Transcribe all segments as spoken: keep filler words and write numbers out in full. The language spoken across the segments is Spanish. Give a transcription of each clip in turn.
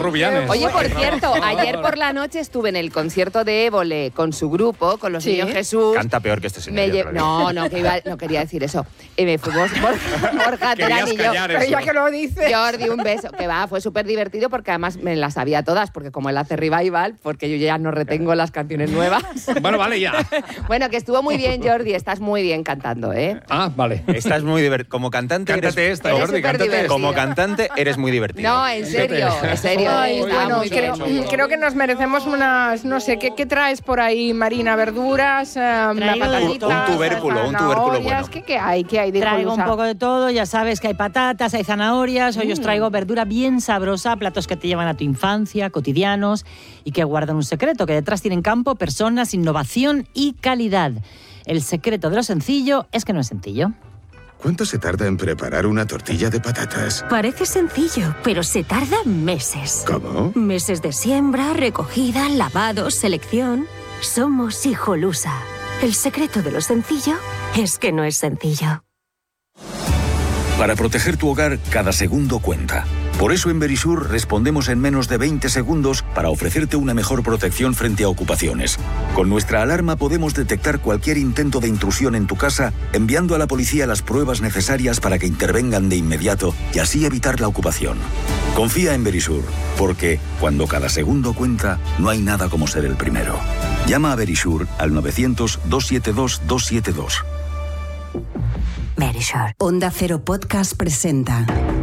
Rubianes. Oye, por cierto, ayer por la noche estuve en el concierto de Évole con su grupo, con los ¿Sí? niños Jesús. Canta peor que este señor. Me yo lle- creo que- no, no, que iba, no quería decir eso. Eh, me fuimos Borja, Borja Terán Querías y yo. callar eso. Pero ya que lo dice. Jordi, un beso. Que va, fue súper divertido porque además me las sabía todas, porque como él hace revival, porque yo ya no retengo las canciones nuevas. Bueno, vale, ya. Bueno, que estuvo muy bien, Jordi, estás muy bien cantando, ¿eh? Ah, vale. Estás muy divertido. Como cantante Cántate eres... esta, Eres Jordi, súper cántate divertido. esta. Como cantante eres muy divertido. No, en serio, en serio. Ay, está bueno, muy creo, bien. creo que nos merecemos unas, no sé, ¿qué, qué traes por ahí, Marina? ¿Verduras? Eh, patatitas, un tubérculo, un tubérculo zanahorias, bueno. ¿Qué, qué hay? ¿Qué hay de Traigo Jolusa? un poco de todo, ya sabes que hay patatas, hay zanahorias, hoy os traigo verdura bien sabrosa, platos que te llevan a tu infancia, cotidianos y que guardan un secreto, que detrás tienen campo, personas, innovación y calidad. El secreto de lo sencillo es que no es sencillo. ¿Cuánto se tarda en preparar una tortilla de patatas? Parece sencillo, pero se tarda meses. ¿Cómo? Meses de siembra, recogida, lavado, selección. Somos Hijolusa. El secreto de lo sencillo es que no es sencillo. Para proteger tu hogar, cada segundo cuenta. Por eso en Verisur respondemos en menos de veinte segundos para ofrecerte una mejor protección frente a ocupaciones. Con nuestra alarma podemos detectar cualquier intento de intrusión en tu casa, enviando a la policía las pruebas necesarias para que intervengan de inmediato y así evitar la ocupación. Confía en Verisur, porque cuando cada segundo cuenta, no hay nada como ser el primero. Llama a Verisur al novecientos, doscientos setenta y dos, doscientos setenta y dos. Verisure. Onda Cero Podcast presenta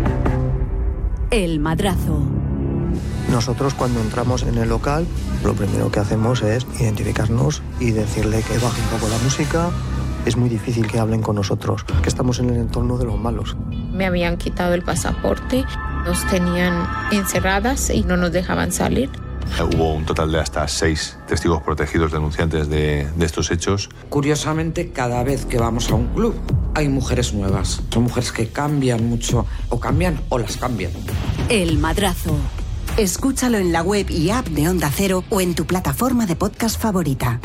El Madrazo. Nosotros cuando entramos en el local, lo primero que hacemos es identificarnos y decirle que baje un poco la música. Es muy difícil que hablen con nosotros, que estamos en el entorno de los malos. Me habían quitado el pasaporte, nos tenían encerradas y no nos dejaban salir. Hubo un total de hasta seis testigos protegidos denunciantes de, de estos hechos. Curiosamente, cada vez que vamos a un club hay mujeres nuevas. Son mujeres que cambian mucho, o cambian o las cambian. El Madrazo. Escúchalo en la web y app de Onda Cero o en tu plataforma de podcast favorita.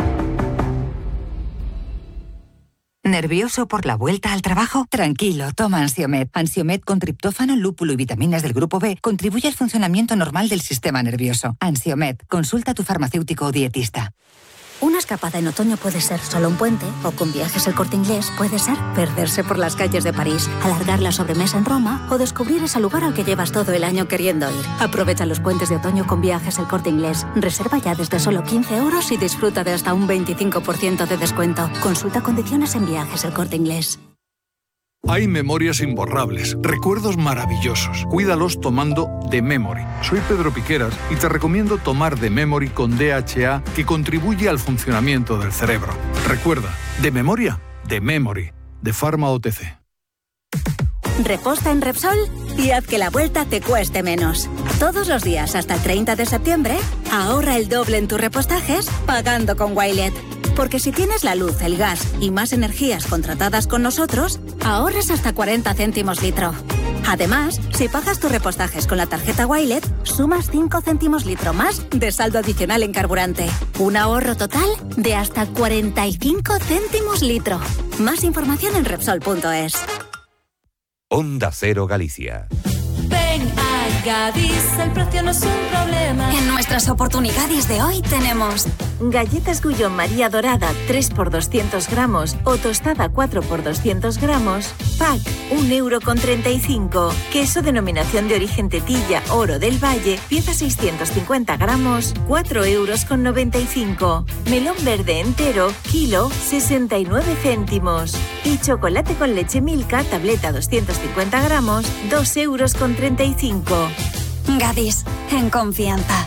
¿Nervioso por la vuelta al trabajo? Tranquilo, toma Ansiomed. Ansiomed con triptófano, lúpulo y vitaminas del grupo B contribuye al funcionamiento normal del sistema nervioso. Ansiomed, consulta a tu farmacéutico o dietista. Una escapada en otoño puede ser solo un puente, o con Viajes El Corte Inglés puede ser perderse por las calles de París, alargar la sobremesa en Roma o descubrir ese lugar al que llevas todo el año queriendo ir. Aprovecha los puentes de otoño con Viajes El Corte Inglés. Reserva ya desde solo quince euros y disfruta de hasta un veinticinco por ciento de descuento. Consulta condiciones en Viajes El Corte Inglés. Hay memorias imborrables, recuerdos maravillosos. Cuídalos tomando The Memory. Soy Pedro Piqueras y te recomiendo tomar The Memory con D H A, que contribuye al funcionamiento del cerebro. Recuerda, de memoria, The Memory, de Pharma O T C. Reposta en Repsol y haz que la vuelta te cueste menos. Todos los días hasta el treinta de septiembre, ahorra el doble en tus repostajes pagando con Wilet. Porque si tienes la luz, el gas y más energías contratadas con nosotros, ahorras hasta cuarenta céntimos litro. Además, si pagas tus repostajes con la tarjeta Wilet, sumas cinco céntimos litro más de saldo adicional en carburante. Un ahorro total de hasta cuarenta y cinco céntimos litro. Más información en Repsol punto es. Onda Cero Galicia. Ven a Gadis, el precio no es un problema. En nuestras oportunidades de hoy tenemos galletas Gullón María Dorada tres por doscientos gramos o tostada cuatro por doscientos gramos, pack un euro con treinta y cinco. Queso denominación de origen Tetilla Oro del Valle, pieza seiscientos cincuenta gramos, cuatro euros con noventa y cinco. Melón verde entero, kilo, sesenta y nueve céntimos. Y chocolate con leche Milka, tableta doscientos cincuenta gramos, dos euros con treinta y cinco. Gadis, en confianza.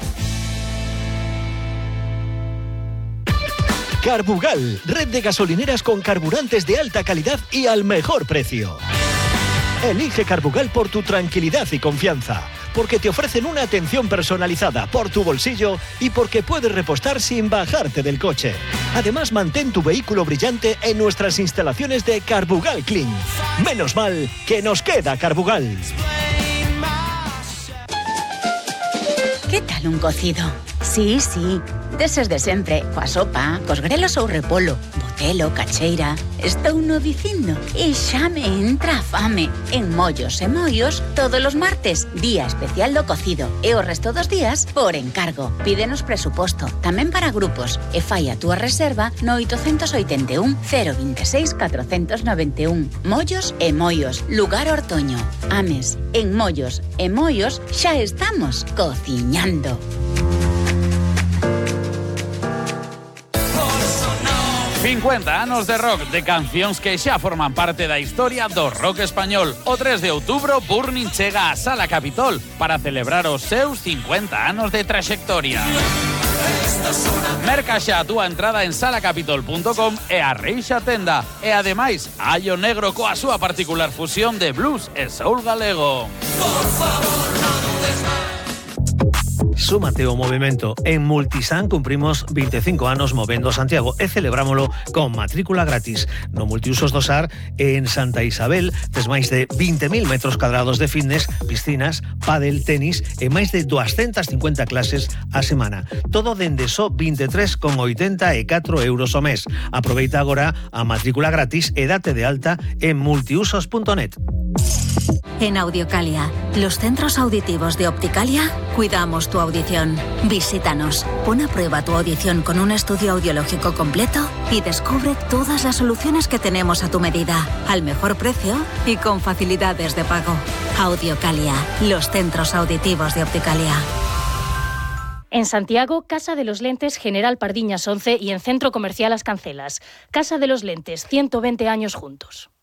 Carbugal, red de gasolineras con carburantes de alta calidad y al mejor precio. Elige Carbugal por tu tranquilidad y confianza, porque te ofrecen una atención personalizada por tu bolsillo y porque puedes repostar sin bajarte del coche. Además, mantén tu vehículo brillante en nuestras instalaciones de Carbugal Clean. Menos mal que nos queda Carbugal. ¿Qué tal un cocido? Sí, sí, deses de sempre, coa sopa, cos grelos ou repolo, Celo, cacheira. Estou no dicindo e xa me entra a fame. En Mollos e Mollos, todos os martes, día especial do cocido. E o resto dos días, por encargo. Pídenos presuposto, tamén para grupos. E fai a túa reserva no oitocentos oitenta e un, cero veintiséis, cuatrocientos noventa e un. Mollos e Mollos, lugar Ortoño. Ames, en Mollos e Mollos xa estamos cociñando. cincuenta anos de rock, de cancións que xa forman parte da historia do rock español. O tres de outubro, Burning chega á Sala Capitol para celebrar os seus cincuenta anos de traxectoria. Merca xa a túa entrada en sala capitol punto com e arreixa a tenda. E ademais, Allo Negro coa súa particular fusión de blues e soul galego. Por favor, non dudes máis. Súmate ao movimento. En Multisan cumprimos veinticinco anos movendo Santiago e celebrámolo con matrícula gratis. No Multiusos do Sar, en Santa Isabel, tes máis de vinte mil metros cadrados de fitness, piscinas, pádel, tenis e máis de doscientas cincuenta clases a semana. Todo dende só veintitrés con oitenta e catro euros ao mes. Aproveita agora a matrícula gratis e date de alta en multiusos punto net. En Audiocalia, los centros auditivos de Opticalia, cuidamos tu audición. Visítanos, pon a prueba tu audición con un estudio audiológico completo y descubre todas las soluciones que tenemos a tu medida, al mejor precio y con facilidades de pago. Audiocalia, los centros auditivos de Opticalia. En Santiago, Casa de los Lentes General Pardiñas once y en Centro Comercial Las Cancelas. Casa de los Lentes, ciento veinte años juntos.